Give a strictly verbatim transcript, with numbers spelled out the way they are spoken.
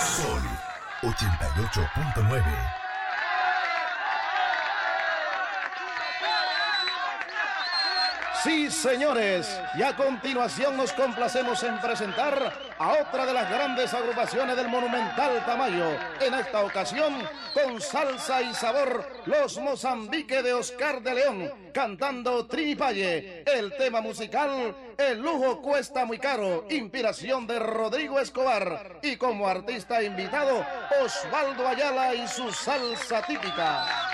Sol ochenta y ocho punto nueve. Sí, señores, y a continuación nos complacemos en presentar a otra de las grandes agrupaciones del monumental Tamayo. En esta ocasión, con salsa y sabor, los Mozambique de Oscar de León, cantando Trinipaye. El tema musical, El lujo cuesta muy caro, inspiración de Rodrigo Escobar. Y como artista invitado, Osvaldo Ayala y su salsa típica.